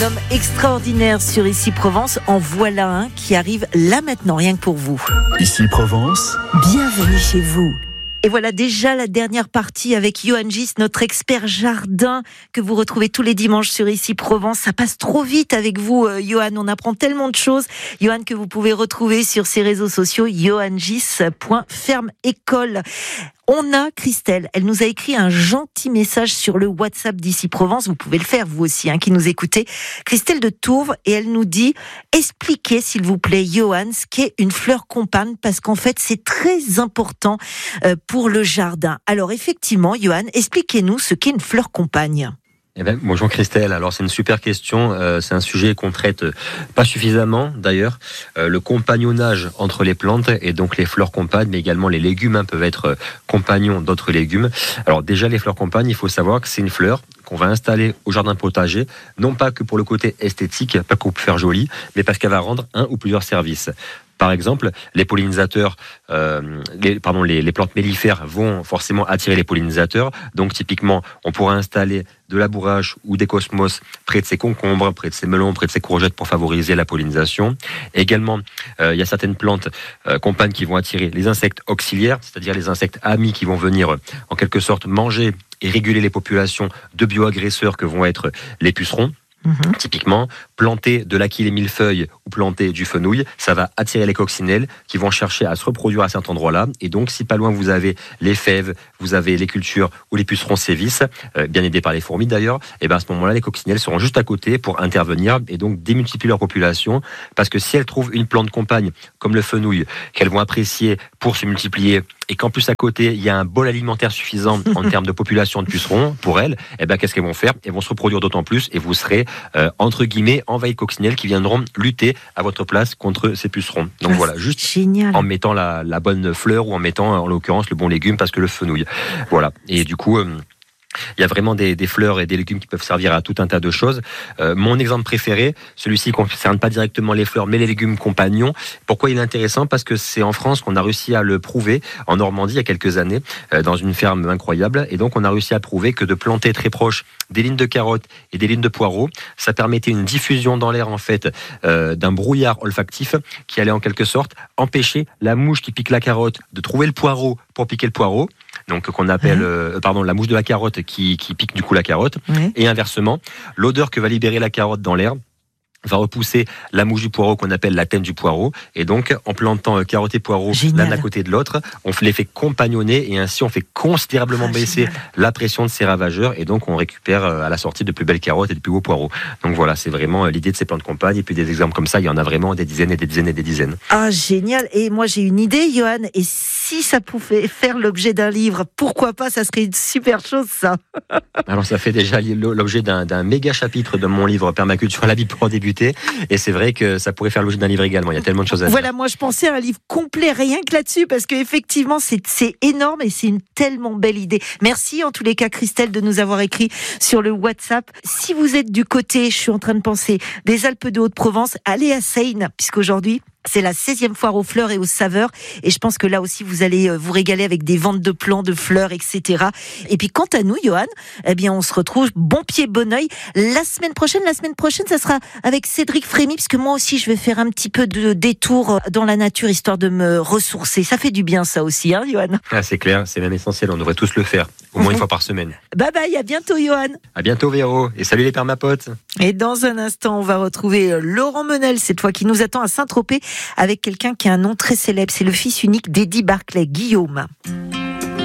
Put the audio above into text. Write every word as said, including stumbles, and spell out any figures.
Homme extraordinaire sur Ici Provence, en voilà un qui arrive là maintenant, rien que pour vous. Ici Provence, bienvenue chez vous. Et voilà déjà la dernière partie avec Johan Gis, notre expert jardin que vous retrouvez tous les dimanches sur Ici Provence. Ça passe trop vite avec vous, euh, Johan. On apprend tellement de choses. Johan que vous pouvez retrouver sur ses réseaux sociaux, johan gis point ferme école. On a Christelle, elle nous a écrit un gentil message sur le WhatsApp d'Ici Provence, vous pouvez le faire vous aussi, hein, qui nous écoutez. Christelle de Tourves, et elle nous dit « Expliquez s'il vous plaît, Johan, ce qu'est une fleur compagne, parce qu'en fait c'est très important euh, pour le jardin. » Alors effectivement, Johan, expliquez-nous ce qu'est une fleur compagne. Eh ben, bonjour Christelle, alors c'est une super question, euh, c'est un sujet qu'on traite pas suffisamment d'ailleurs, euh, le compagnonnage entre les plantes et donc les fleurs compagnes, mais également les légumes hein, peuvent être compagnons d'autres légumes. Alors déjà les fleurs compagnes, il faut savoir que c'est une fleur qu'on va installer au jardin potager, non pas que pour le côté esthétique, pas qu'on peut faire joli, mais parce qu'elle va rendre un ou plusieurs services. Par exemple, les pollinisateurs, euh, les, pardon, les, les plantes mellifères vont forcément attirer les pollinisateurs. Donc, typiquement, on pourra installer de la bourrache ou des cosmos près de ces concombres, près de ces melons, près de ces courgettes pour favoriser la pollinisation. Également, euh, il y a certaines plantes euh, compagnes qui vont attirer les insectes auxiliaires, c'est-à-dire les insectes amis qui vont venir en quelque sorte manger et réguler les populations de bioagresseurs que vont être les pucerons. Mmh. Typiquement, planter de l'aquil et millefeuille ou planter du fenouil, ça va attirer les coccinelles qui vont chercher à se reproduire à cet endroit-là. Et donc, si pas loin vous avez les fèves, vous avez les cultures où les pucerons sévissent, euh, bien aidés par les fourmis d'ailleurs, et ben à ce moment-là, les coccinelles seront juste à côté pour intervenir et donc démultiplier leur population. Parce que si elles trouvent une plante compagne comme le fenouil qu'elles vont apprécier pour se multiplier, et qu'en plus à côté il y a un bol alimentaire suffisant en termes de population de pucerons pour elles, et ben qu'est-ce qu'elles vont faire ? Elles vont se reproduire d'autant plus et vous serez euh, entre guillemets envahi de coccinelles qui viendront lutter à votre place contre ces pucerons. Donc ah, voilà, juste génial. En mettant la, la bonne fleur ou en mettant en l'occurrence le bon légume parce que le fenouil. Voilà. Et du coup. Euh, Il y a vraiment des, des fleurs et des légumes qui peuvent servir à tout un tas de choses. Euh, mon exemple préféré, celui-ci ne concerne pas directement les fleurs, mais les légumes compagnons. Pourquoi il est intéressant ? Parce que c'est en France qu'on a réussi à le prouver, en Normandie, il y a quelques années, euh, dans une ferme incroyable. Et donc, on a réussi à prouver que de planter très proche des lignes de carottes et des lignes de poireaux, ça permettait une diffusion dans l'air, en fait, euh, d'un brouillard olfactif qui allait en quelque sorte empêcher la mouche qui pique la carotte de trouver le poireau pour piquer le poireau. Donc qu'on appelle mmh. euh, pardon la mouche de la carotte qui, qui pique du coup la carotte mmh. et inversement l'odeur que va libérer la carotte dans l'air va repousser la mouche du poireau qu'on appelle la teigne du poireau et donc en plantant euh, carotte et poireau génial. L'un à côté de l'autre on les fait compagnonner et ainsi on fait considérablement ah, baisser génial. La pression de ces ravageurs et donc on récupère euh, à la sortie de plus belles carottes et de plus beaux poireaux. Donc voilà, c'est vraiment euh, l'idée de ces plantes compagnes et puis des exemples comme ça, il y en a vraiment des dizaines et des dizaines et des dizaines. Ah génial, et moi j'ai une idée Johan, et si ça pouvait faire l'objet d'un livre, pourquoi pas, ça serait une super chose ça. Alors ça fait déjà l'objet d'un, d'un méga chapitre de mon livre Permaculture, la vie pour en débuter. Et c'est vrai que ça pourrait faire l'objet d'un livre également. Il y a tellement de choses à dire. Voilà, moi je pensais à un livre complet rien que là-dessus parce qu'effectivement c'est, c'est énorme et c'est une tellement belle idée. Merci en tous les cas Christelle de nous avoir écrit sur le WhatsApp. Si vous êtes du côté, je suis en train de penser, des Alpes de Haute-Provence, allez à Seine puisqu'aujourd'hui c'est la seizième foire aux fleurs et aux saveurs. Et je pense que là aussi, vous allez vous régaler avec des ventes de plants, de fleurs, et cetera. Et puis, quant à nous, Johan, eh bien, on se retrouve bon pied, bon oeil la semaine prochaine. La semaine prochaine, ça sera avec Cédric Frémy, puisque moi aussi, je vais faire un petit peu de détour dans la nature, histoire de me ressourcer. Ça fait du bien, ça aussi, hein, Johan? Ah, c'est clair, c'est même essentiel. On devrait tous le faire, au moins une fois par semaine. Bye bye, à bientôt, Johan. À bientôt, Véro. Et salut les permapotes. Et dans un instant, on va retrouver Laurent Menel, cette fois, qui nous attend à Saint-Tropez, avec quelqu'un qui a un nom très célèbre. C'est le fils unique d'Eddie Barclay, Guillaume.